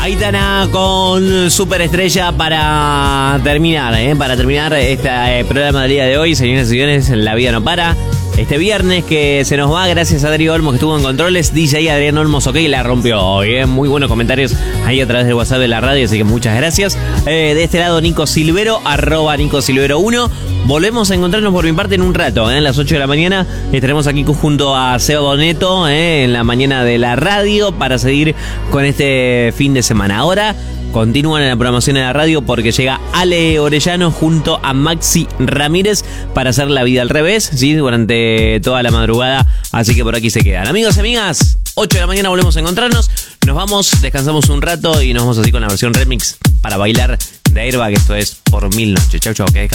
Aitana con Superestrella para terminar este programa del día de hoy. Señoras y señores, La Vida No Para. Este viernes que se nos va, gracias a Adrián Olmos que estuvo en controles. DJ Adrián Olmos, ok, la rompió hoy. Muy buenos comentarios ahí a través del WhatsApp de la radio, así que muchas gracias. De este lado, Nico Silvero, @NicoSilvero1. Volvemos a encontrarnos por mi parte en un rato, a las 8 de la mañana. Estaremos aquí junto a Seba Boneto en la mañana de la radio para seguir con este fin de semana. Ahora continúan en la programación de la radio porque llega Ale Orellano junto a Maxi Ramírez para hacer La Vida al Revés, ¿sí? Durante toda la madrugada, así que por aquí se quedan. Amigos y amigas, 8 de la mañana volvemos a encontrarnos. Nos vamos, descansamos un rato y nos vamos así con la versión remix para bailar de Airbag. Esto es Por Mil Noches. Chau, chau, que